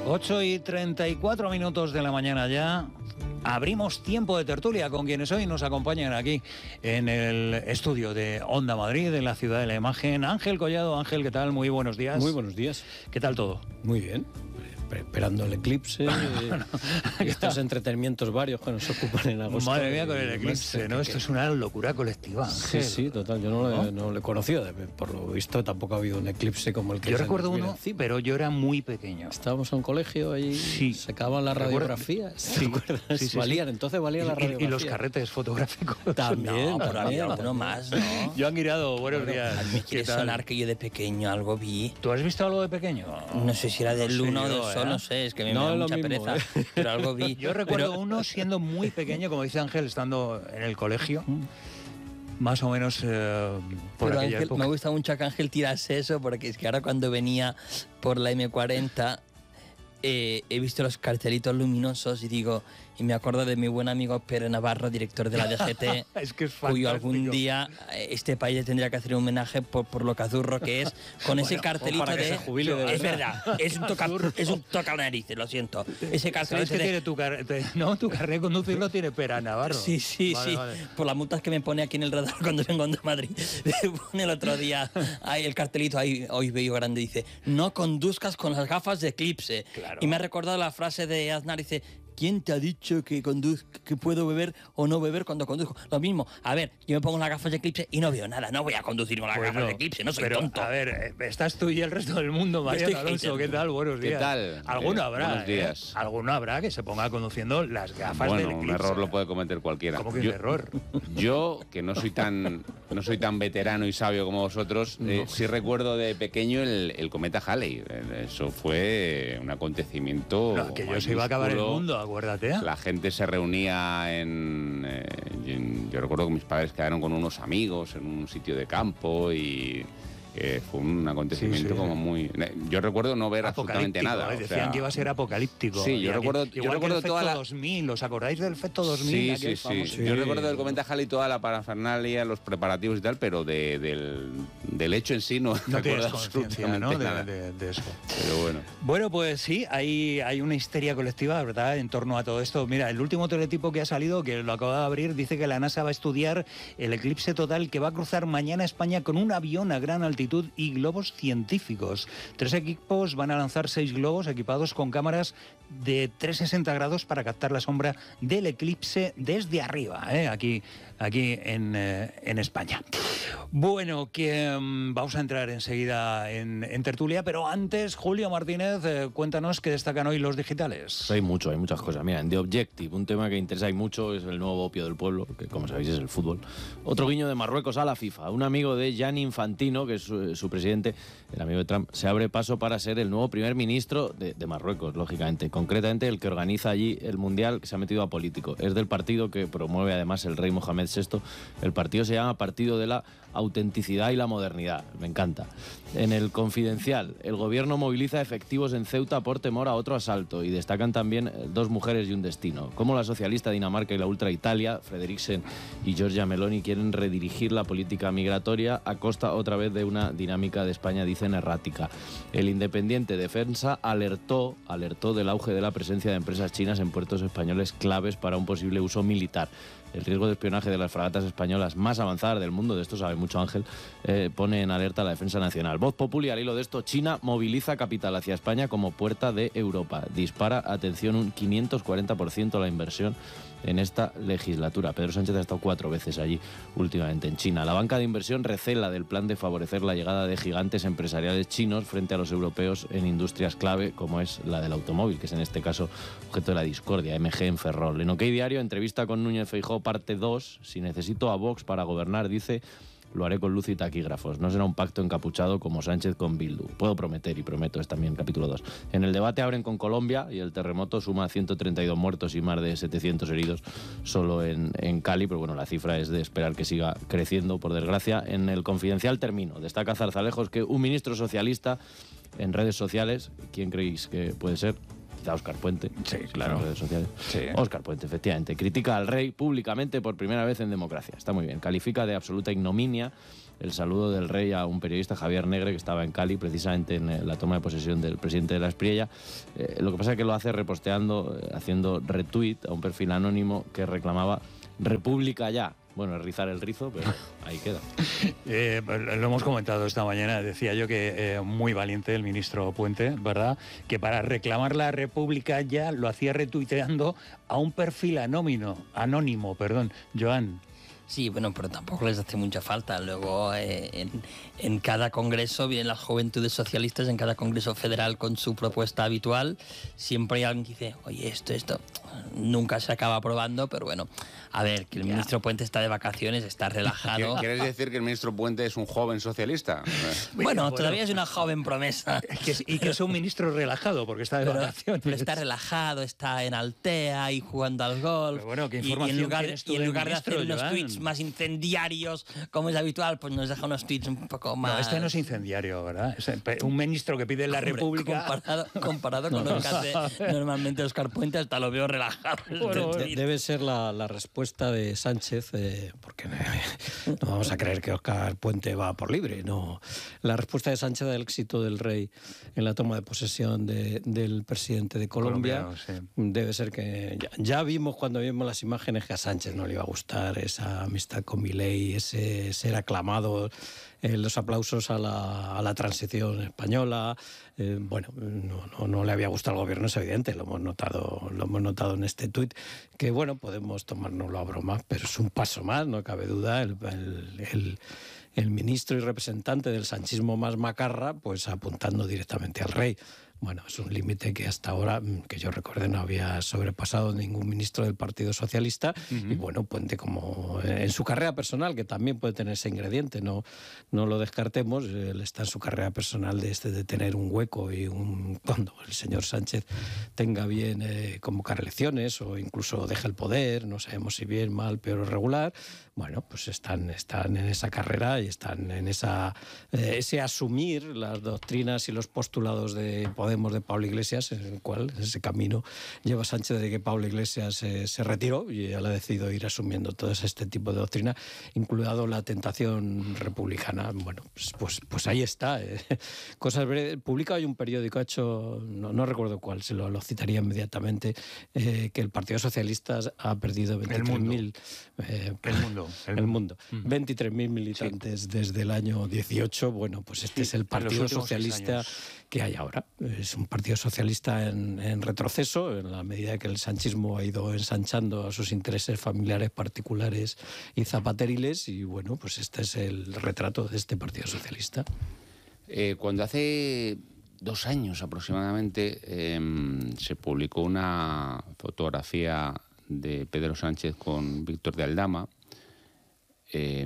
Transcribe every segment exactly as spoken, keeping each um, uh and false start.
ocho y treinta y cuatro minutos de la mañana ya. Abrimos tiempo de tertulia con quienes hoy nos acompañan aquí en el estudio de Onda Madrid, en la Ciudad de la Imagen. Ángel Collado. Ángel, ¿qué tal? Muy buenos días. Muy buenos días. ¿Qué tal todo? Muy bien. Esperando el eclipse, bueno, y estos entretenimientos varios que nos ocupan en agosto. Madre mía, con el eclipse, ¿no? Esto es una locura colectiva. Sí, sí, total. Yo no, ¿no? Le, no le he conocido. Por lo visto, tampoco ha habido un eclipse como el que... Yo recuerdo uno, sí, pero yo era muy pequeño. Estábamos en un colegio y sí. se acababan las radiografías. Sí. ¿Te acuerdas? Sí, sí, valían, sí. entonces valían las radiografías. Y los carretes fotográficos. También, no, pero también. había uno más, ¿no? Yo han girado, buenos bueno, días. A mí me quiere sonar que yo de pequeño algo vi. ¿Tú has visto algo de pequeño? No sé si era del no luna o yo, del sol, ¿eh? no sé, es que me, no me da es lo mucha mismo, pereza, ¿eh? pero algo vi. Yo recuerdo pero... uno siendo muy pequeño, como dice Ángel, estando en el colegio, más o menos eh, por pero aquella Ángel, época. me gusta mucho que Ángel tirase eso, porque es que ahora cuando venía por la eme cuarenta eh, he visto los cartelitos luminosos y digo, y me acuerdo de mi buen amigo Pere Navarro, director de la D G T, es que es cuyo fantástico. algún día este país le tendría que hacer un homenaje por, por lo cazurro que es, con ese Bueno, cartelito para que de... se jubile de es verdad. verdad, es un toca, es un toca narices, lo siento. Ese ¿Sabes cartelito que de... tiene tu carnet? No, tu carnet de conducir lo tiene Pera Navarro. Sí, sí, vale, sí. Vale. Por las multas que me pone aquí en el radar cuando vengo de Madrid. Me pone el otro día ahí el cartelito, ahí hoy veo grande, dice, no conduzcas con las gafas de eclipse. Claro. Y me ha recordado la frase de Aznar, dice, ¿quién te ha dicho que, conduz que puedo beber o no beber cuando conduzco? Lo mismo, a ver, yo me pongo las gafas de eclipse y no veo nada, no voy a conducir con las Pues gafas no, de eclipse, no soy pero, tonto. A ver, eh, estás tú y el resto del mundo, Mariano estoy Alonso, hater. ¿qué tal? Buenos días. ¿Qué tal? Alguno Eh, habrá, buenos días. ¿eh? Alguno habrá que se ponga conduciendo las gafas bueno, del eclipse. un error lo puede cometer cualquiera. ¿Cómo que yo, un error? Yo, que no soy tan no soy tan veterano y sabio como vosotros, No. eh, sí recuerdo de pequeño el, el cometa Halley. Eh, Eso fue un acontecimiento. No, que yo se iba a acabar el mayúsculo. mundo, acuérdate. La gente se reunía en, eh, en- Yo recuerdo que mis padres quedaron con unos amigos en un sitio de campo y eh, fue un acontecimiento Sí, sí. como muy... Yo recuerdo no ver absolutamente Apocalíptico, nada. ¿eh? o Decían sea, que iba a ser apocalíptico. Sí, yo Y aquí- recuerdo- yo igual recuerdo que el toda Efecto la- dos mil, ¿os acordáis del Efecto dos mil? Sí, Aquel sí, sí, famoso? Yo recuerdo del cometa Halley toda la parafernalia, los preparativos y tal, pero de, del, del hecho en sí no, No tienes recuerdo conciencia, absolutamente ¿no? nada. De, de- de eso. Pero bueno. Bueno, pues sí, hay, hay una histeria colectiva, ¿verdad?, en torno a todo esto. Mira, el último teletipo que ha salido, que lo acaba de abrir, dice que la NASA va a estudiar el eclipse total que va a cruzar mañana España con un avión a gran altitud y globos científicos. Tres equipos van a lanzar seis globos equipados con cámaras de trescientos sesenta grados para captar la sombra del eclipse desde arriba, ¿eh? aquí, aquí en, eh, en España. Bueno, que um, vamos a entrar enseguida en, en tertulia, pero antes, Julio Martínez, eh, cuéntanos qué destacan hoy los digitales. Hay mucho, hay muchas cosas. Mira, en The Objective, un tema que interesa y mucho es el nuevo opio del pueblo, que como sabéis es el fútbol. Otro guiño de Marruecos a la FIFA. Un amigo de Gianni Infantino, que es su, su presidente, el amigo de Trump, se abre paso para ser el nuevo primer ministro de, de Marruecos, lógicamente. Concretamente el que organiza allí el Mundial, que se ha metido a político. Es del partido que promueve además el rey Mohamed sexto. El partido se llama Partido de la Autenticidad y la Modernidad. Me encanta. En el Confidencial, el gobierno moviliza efectivos en Ceuta por temor a otro asalto y destacan también dos mujeres y un destino. Como la socialista Dinamarca y la ultra Italia, Frederiksen y Giorgia Meloni, quieren redirigir la política migratoria a costa otra vez de una dinámica de España, dicen, errática. El Independiente Defensa alertó, alertó del auge de la presencia de empresas chinas en puertos españoles claves para un posible uso militar. El riesgo de espionaje de las fragatas españolas más avanzadas del mundo, de esto sabe mucho Ángel, eh, pone en alerta a la defensa nacional. Voz Populi, al hilo de esto, China moviliza capital hacia España como puerta de Europa. Dispara, atención, un quinientos cuarenta por ciento la inversión en esta legislatura. Pedro Sánchez ha estado cuatro veces allí últimamente en China. La banca de inversión recela del plan de favorecer la llegada de gigantes empresariales chinos frente a los europeos en industrias clave como es la del automóvil, que es en este caso objeto de la discordia, M G en Ferrol. En OK Diario, entrevista con Núñez Feijóo, parte dos. Si necesito a Vox para gobernar, dice, lo haré con luz y taquígrafos. No será un pacto encapuchado como Sánchez con Bildu. Puedo prometer, y prometo, es también capítulo dos. En el debate abren con Colombia y el terremoto suma ciento treinta y dos muertos y más de setecientos heridos solo en, en Cali, pero bueno, la cifra es de esperar que siga creciendo, por desgracia. En el Confidencial termino. Destaca Zarzalejos que un ministro socialista en redes sociales, ¿quién creéis que puede ser? Quizá Óscar Puente. Sí, claro. En las redes sociales. Sí. Óscar Puente, efectivamente. Critica al rey públicamente por primera vez en democracia. Está muy bien. Califica de absoluta ignominia el saludo del rey a un periodista, Javier Negre, que estaba en Cali, precisamente en la toma de posesión del presidente de la Espriella. Eh, lo que pasa es que lo hace reposteando, eh, haciendo retweet a un perfil anónimo que reclamaba República ya. Bueno, es rizar el rizo, pero ahí queda. Eh, lo hemos comentado esta mañana, decía yo que eh, muy valiente el ministro Puente, ¿verdad? Que para reclamar la República ya lo hacía retuiteando a un perfil anónimo, anónimo, perdón, Joan. Sí, bueno, pero tampoco les hace mucha falta. Luego, eh, en, en cada congreso vienen las juventudes socialistas, en cada congreso federal con su propuesta habitual. Siempre hay alguien que dice, oye, esto, esto, nunca se acaba aprobando, pero bueno, a ver, que el Ya. ministro Puente está de vacaciones, está relajado. ¿Quieres decir que el ministro Puente es un joven socialista? Bueno, Bueno, todavía es una joven promesa. Que es- y que es un ministro relajado, porque está de Pero, vacaciones. pero está relajado, está en Altea y jugando al golf. Pero bueno, ¿qué Y- y, información en lugar, de, tienes tú y en del lugar de ministro, hacer unos Joan? tweets más incendiarios, como es habitual, pues nos deja unos tweets un poco más... No, este no es incendiario, ¿verdad? Es un ministro que pide la Hombre, República. Comparado, comparado con lo que hace normalmente Óscar Puente, hasta lo veo relajado. Bueno, De- de- debe ser la, la respuesta de Sánchez, eh, porque no, no vamos a creer que Óscar Puente va por libre. No. La respuesta de Sánchez al éxito del rey en la toma de posesión de- del presidente de Colombia Colombiano, sí. debe ser que ya, ya vimos cuando vimos las imágenes que a Sánchez no le iba a gustar esa amistad con Milei, ese ser aclamado, eh, los aplausos a la, a la transición española. Eh, bueno, no, no, no le había gustado al gobierno, es evidente, lo hemos notado, lo hemos notado en este tuit, que bueno, podemos tomárnoslo a broma, pero es un paso más, no cabe duda, el, el, el, el ministro y representante del sanchismo más macarra, pues apuntando directamente al rey. Bueno, es un límite que hasta ahora, que yo recuerde, no había sobrepasado ningún ministro del Partido Socialista. Uh-huh. Y bueno, Puente, como en su carrera personal, que también puede tener ese ingrediente, no, no lo descartemos, él está en su carrera personal de, este, de tener un hueco y un cuando el señor Sánchez tenga bien eh, convocar elecciones o incluso deje el poder, no sabemos si bien, mal, peor o regular. Bueno, pues están, están en esa carrera y están en esa, eh, ese asumir las doctrinas y los postulados de poder de Pablo Iglesias, en el cual ese camino lleva Sánchez desde que Pablo Iglesias eh, se retiró y él ha decidido ir asumiendo todo este tipo de doctrina, incluido la tentación republicana. Bueno, pues, pues, pues ahí está. Eh. Cosas breves. Publica hoy un periódico, ha hecho, no, no recuerdo cuál, se lo, lo citaría inmediatamente, eh, que el Partido Socialista ha perdido veintitrés mil... Eh, el mundo. El, el mundo. Uh-huh. veintitrés mil militantes sí. desde el año dieciocho. Bueno, pues este sí, es el Partido Socialista que hay ahora. Es un partido socialista en, en retroceso, en la medida que el sanchismo ha ido ensanchando a sus intereses familiares particulares y zapateriles, y bueno, pues este es el retrato de este Partido Socialista. Eh, cuando hace dos años aproximadamente eh, se publicó una fotografía de Pedro Sánchez con Víctor de Aldama, eh,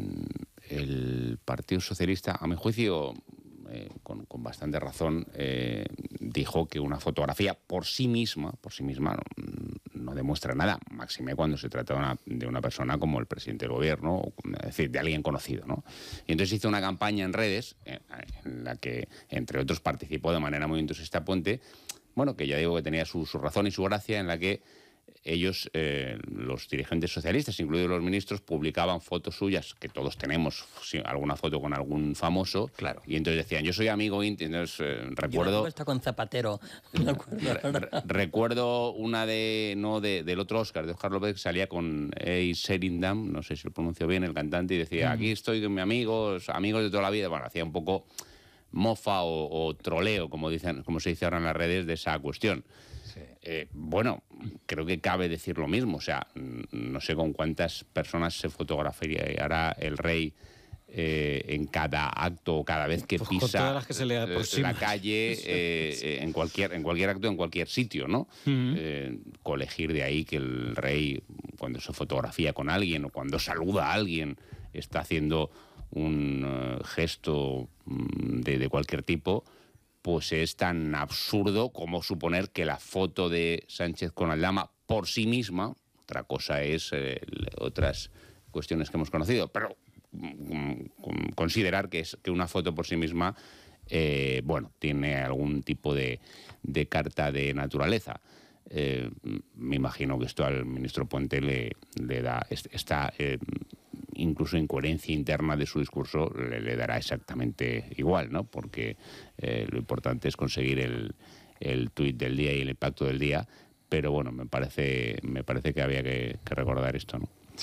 el Partido Socialista, a mi juicio, Eh, con, con bastante razón, eh, dijo que una fotografía por sí misma, por sí misma, no, no demuestra nada, máxime cuando se trata de una, de una persona como el presidente del gobierno, o, es decir, de alguien conocido, ¿no? Y entonces hizo una campaña en redes, en, en la que, entre otros, participó de manera muy entusiasta Puente, bueno, que ya digo que tenía su, su razón y su gracia, en la que ellos, eh, los dirigentes socialistas, incluidos los ministros, publicaban fotos suyas, que todos tenemos sí, alguna foto con algún famoso, claro. Y entonces decían, yo soy amigo íntimo, entonces eh, recuerdo... Yo está con Zapatero. No re, re, recuerdo una de, no, de, del otro Óscar, de Óscar López, que salía con Ey Sheridan, no sé si lo pronuncio bien, el cantante, y decía, mm. aquí estoy con mis amigos, amigos de toda la vida. Bueno, hacía un poco mofa o, o troleo, como, dicen, como se dice ahora en las redes, de esa cuestión. Eh, bueno, creo que cabe decir lo mismo. O sea, no sé con cuántas personas se fotografiará el rey eh, en cada acto o cada vez que pues pisa todas las que se le la calle, eh, sí. en, cualquier, en cualquier acto, en cualquier sitio, ¿no? Uh-huh. Eh, colegir de ahí que el rey, cuando se fotografía con alguien o cuando saluda a alguien, está haciendo un uh, gesto um, de, de cualquier tipo, pues es tan absurdo como suponer que la foto de Sánchez con Aldama por sí misma, otra cosa es eh, otras cuestiones que hemos conocido, pero mm, considerar que, es, que una foto por sí misma, eh, bueno, tiene algún tipo de, de carta de naturaleza. Eh, me imagino que esto al ministro Puente le, le da esta eh, incluso incoherencia interna de su discurso le, le dará exactamente igual, ¿no? Porque eh, lo importante es conseguir el, el tuit del día y el impacto del día, pero bueno, me parece, me parece que había que, que recordar esto, ¿no?